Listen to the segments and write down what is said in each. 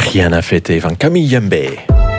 Rien à fêter van Camille Jembe.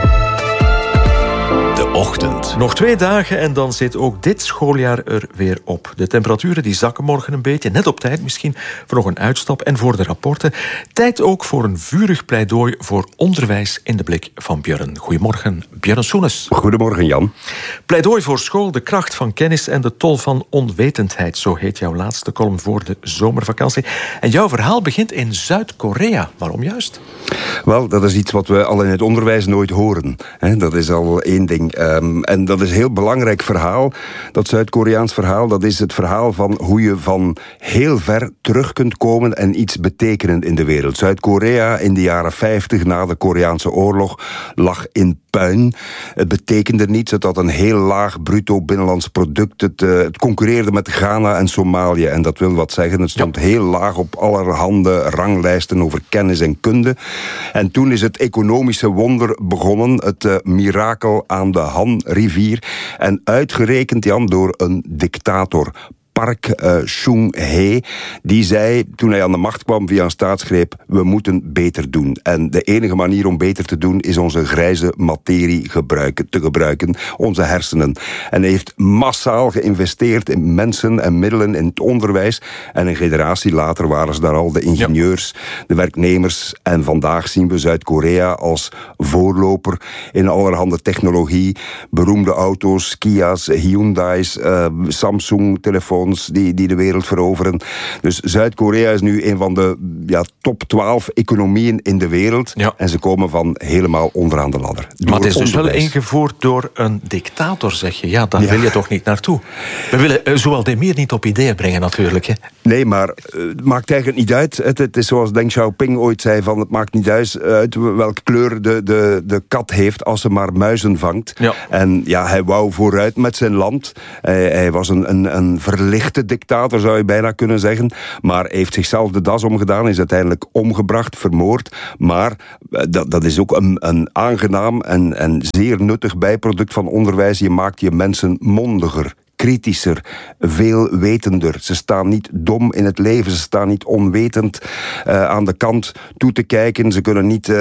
De ochtend. Nog 2 dagen en dan zit ook dit schooljaar er weer op. De temperaturen die zakken morgen een beetje, net op tijd misschien, voor nog een uitstap en voor de rapporten. Tijd ook voor een vurig pleidooi voor onderwijs in de blik van Björn. Goedemorgen, Björn Soenes. Goedemorgen, Jan. Pleidooi voor school, de kracht van kennis en de tol van onwetendheid. Zo heet jouw laatste column voor de zomervakantie. En jouw verhaal begint in Zuid-Korea. Waarom juist? Wel, dat is iets wat we al in het onderwijs nooit horen. Dat is al één ding. En dat is een heel belangrijk verhaal. Dat Zuid-Koreaans verhaal, dat is het verhaal van hoe je van heel ver terug kunt komen en iets betekenen in de wereld. Zuid-Korea in de jaren 50, na de Koreaanse oorlog, lag in puin. Het betekende niets. Het had een heel laag bruto binnenlands product. Het concurreerde met Ghana en Somalië. En dat wil wat zeggen. Het stond heel laag op allerhande ranglijsten over kennis en kunde. En toen is het economische wonder begonnen. Het mirakel aan de Han-rivier. En uitgerekend, Jan, door een dictator. Park Chung-hee, die zei, toen hij aan de macht kwam via een staatsgreep, we moeten beter doen. En de enige manier om beter te doen is onze grijze materie te gebruiken, onze hersenen. En hij heeft massaal geïnvesteerd in mensen en middelen in het onderwijs. En een generatie later waren ze daar al de ingenieurs, de werknemers. En vandaag zien we Zuid-Korea als voorloper in allerhande technologie. Beroemde auto's, Kia's, Hyundai's, Samsung-telefoons, die de wereld veroveren. Dus Zuid-Korea is nu een van de top 12 economieën in de wereld. Ja. En ze komen van helemaal onderaan de ladder. Maar het is dus wel ingevoerd door een dictator, zeg je. Ja, daar wil je toch niet naartoe. We willen Zowel Demir niet op ideeën brengen, natuurlijk. Hè? Nee, maar het maakt eigenlijk niet uit. Het is zoals Deng Xiaoping ooit zei, van het maakt niet uit welke kleur de kat heeft als ze maar muizen vangt. Ja. En hij wou vooruit met zijn land. Hij was een verlichte dictator, zou je bijna kunnen zeggen. Maar hij heeft zichzelf de das omgedaan, is uiteindelijk omgebracht, vermoord. Maar dat is ook een aangenaam en zeer nuttig bijproduct van onderwijs. Je maakt je mensen mondiger, kritischer, veel wetender. Ze staan niet dom in het leven, ze staan niet onwetend aan de kant toe te kijken. Ze kunnen niet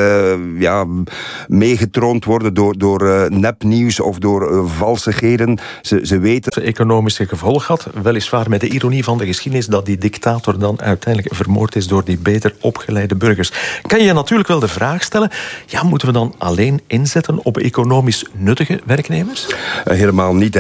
meegetroond worden door nepnieuws of door valsigheden. Ze weten... De economische gevolg had, weliswaar met de ironie van de geschiedenis, dat die dictator dan uiteindelijk vermoord is door die beter opgeleide burgers. Kan je natuurlijk wel de vraag stellen, moeten we dan alleen inzetten op economisch nuttige werknemers? Helemaal niet.